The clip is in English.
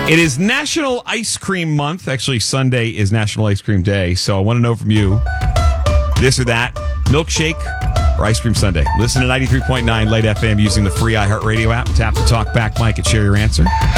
It is National Ice Cream Month. Actually, Sunday is National Ice Cream Day. So I want to know from you, this or that, milkshake or ice cream sundae. Listen to 93.9 Light FM using the free iHeartRadio app. Tap the Talk Back mic and share your answer.